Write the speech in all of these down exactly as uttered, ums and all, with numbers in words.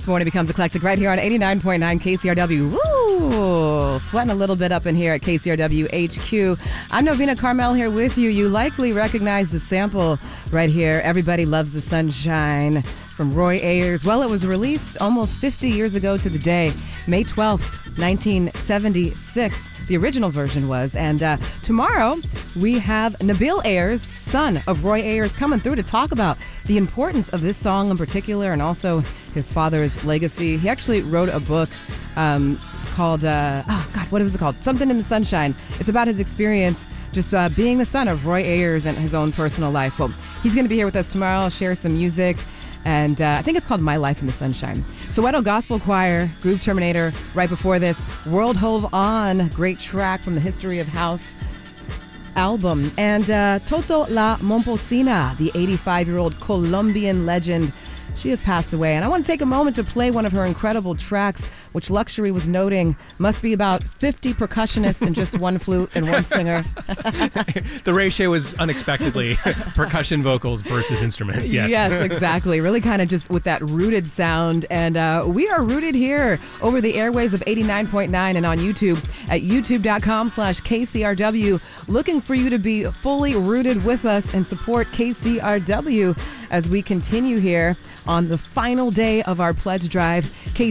Morning Becomes Eclectic right here on eighty-nine point nine K C R W. Woo! Sweating a little bit up in here at K C R W H Q. I'm Novena Carmel here with you. You likely recognize the sample right here. Everybody Loves the Sunshine from Roy Ayers. Well, it was released almost fifty years ago to the day, May twelfth, nineteen seventy-six. The original version was. And uh, tomorrow we have Nabil Ayers, son of Roy Ayers, coming through to talk about the importance of this song in particular and also his father's legacy. He actually wrote a book um, called, uh, oh God, what is it called? Something in the Sunshine. It's about his experience just uh, being the son of Roy Ayers and his own personal life. Well, he's going to be here with us tomorrow, share some music. And uh, I think it's called My Life in the Sunshine. Soweto Gospel Choir, Groove Terminator. Right before this, World Hold On, great track from the History of House album. And uh, Toto La Momposina, the eighty-five-year-old Colombian legend. She has passed away. And I want to take a moment to play one of her incredible tracks, which Luxury was noting must be about fifty percussionists and just one flute and one singer. The ratio was unexpectedly percussion vocals versus instruments, yes. Yes, exactly. Really kind of just with that rooted sound. And uh, we are rooted here over the airways of eighty-nine point nine and on YouTube at youtube.com slash KCRW. Looking for you to be fully rooted with us and support K C R W as we continue here on the final day of our pledge drive.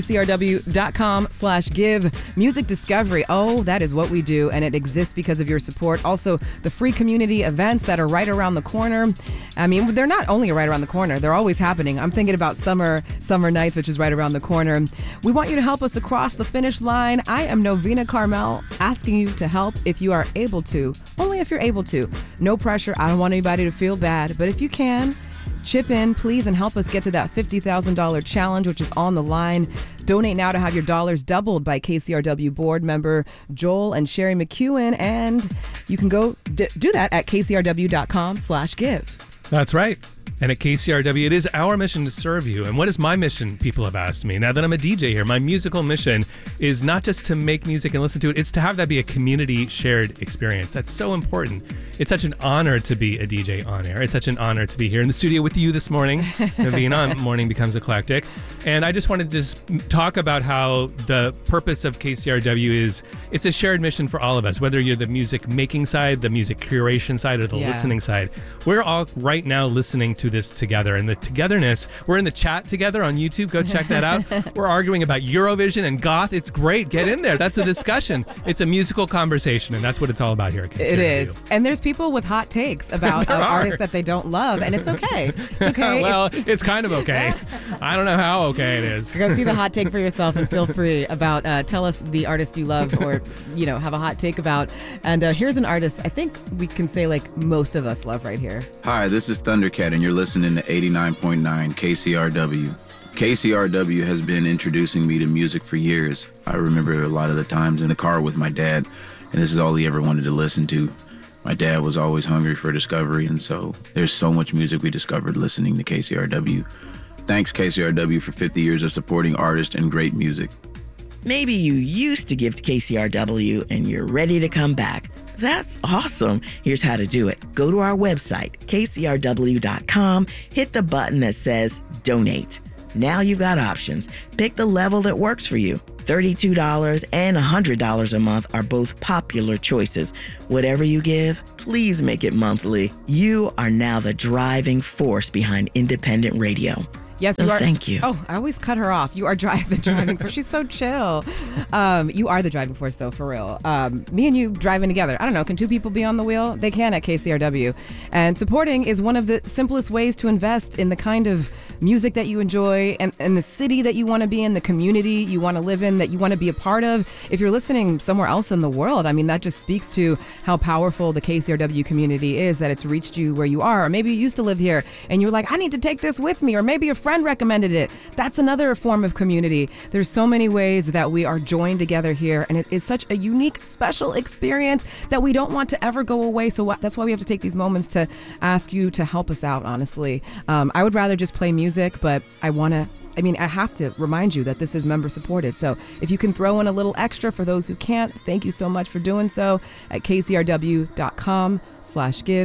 KCRW.com slash give. Music discovery. Oh, that is what we do, and it exists because of your support. Also, the free community events that are right around the corner. I mean, they're not only right around the corner, they're always happening. I'm thinking about Summer Summer Nights, which is right around the corner. We want you to help us across the finish line. I am Novena Carmel, asking you to help if you are able to. Only if you're able to. No pressure. I don't want anybody to feel bad, but if you can, chip in, please, and help us get to that fifty thousand dollars challenge, which is on the line. Donate now to have your dollars doubled by K C R W board member Joel and Sherry McEwen. And you can go d- do that at kcrw.com slash give. That's right. And at K C R W, it is our mission to serve you. And what is my mission, people have asked me. Now that I'm a D J here, my musical mission is not just to make music and listen to it, it's to have that be a community shared experience. That's so important. It's such an honor to be a D J on air. It's such an honor to be here in the studio with you this morning, Novena on Morning Becomes Eclectic. And I just wanted to just talk about how the purpose of K C R W is, it's a shared mission for all of us, whether you're the music making side, the music curation side, or the yeah. listening side. We're all right now listening to this together, and the togetherness, we're in the chat together on YouTube. Go check that out. We're arguing about Eurovision and goth. It's great. Get in there. That's a discussion. It's a musical conversation, and that's what it's all about here at K C R W. It is. And there's people with hot takes about uh, artists that they don't love, and it's okay. It's okay. Well, it's kind of okay. I don't know how okay it is. Go see the hot take for yourself and feel free about, uh, tell us the artist you love or, you know, have a hot take about. And uh, here's an artist I think we can say like most of us love right here. Hi, this is Thundercat, and you're listening to eighty-nine point nine K C R W. K C R W has been introducing me to music for years. I remember a lot of the times in the car with my dad, and this is all he ever wanted to listen to. My dad was always hungry for discovery, and so there's so much music we discovered listening to K C R W. Thanks, K C R W, for fifty years of supporting artists and great music. Maybe you used to give to K C R W and you're ready to come back. That's awesome. Here's how to do it. Go to our website, K C R W dot com, hit the button that says donate. Now you've got options. Pick the level that works for you. thirty-two dollars and one hundred dollars a month are both popular choices. Whatever you give, please make it monthly. You are now the driving force behind independent radio. Yes, so you are. Thank you. Oh, I always cut her off. You are dri- the driving force. She's so chill. Um, you are the driving force, though, for real. Um, me and you driving together. I don't know. Can two people be on the wheel? They can at K C R W. And supporting is one of the simplest ways to invest in the kind of music that you enjoy and, and the city that you want to be in, the community you want to live in, that you want to be a part of. If you're listening somewhere else in the world, I mean, that just speaks to how powerful the K C R W community is, that it's reached you where you are. Or maybe you used to live here and you're like, I need to take this with me. Or maybe your friend recommended it. That's another form of community. There's so many ways that we are joined together here, and it is such a unique, special experience that we don't want to ever go away. So that's why we have to take these moments to ask you to help us out, honestly. Um, I would rather just play music, but I want to I mean, I have to remind you that this is member supported. So if you can throw in a little extra for those who can't, thank you so much for doing so at kcrw.com slash give.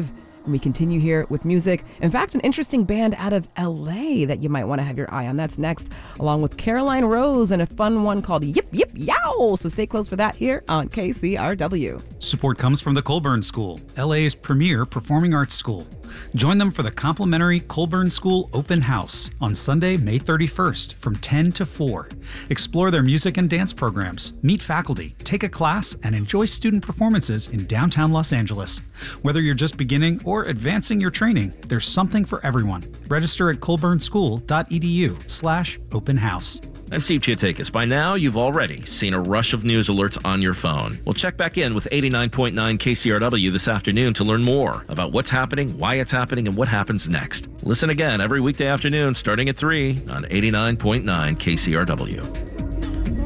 And we continue here with music. In fact, an interesting band out of L A that you might want to have your eye on. That's next, along with Caroline Rose and a fun one called Yip Yip Yow. So stay close for that here on K C R W. Support comes from the Colburn School, L A's premier performing arts school. Join them for the complimentary Colburn School Open House on Sunday, May thirty-first from ten to four. Explore their music and dance programs, meet faculty, take a class, and enjoy student performances in downtown Los Angeles. Whether you're just beginning or advancing your training, there's something for everyone. Register at colburnschool.edu slash open house. I'm Steve Chiatakis. By now, you've already seen a rush of news alerts on your phone. We'll check back in with eighty-nine point nine K C R W this afternoon to learn more about what's happening, why it's happening, and what happens next. Listen again every weekday afternoon starting at three on eighty-nine point nine K C R W.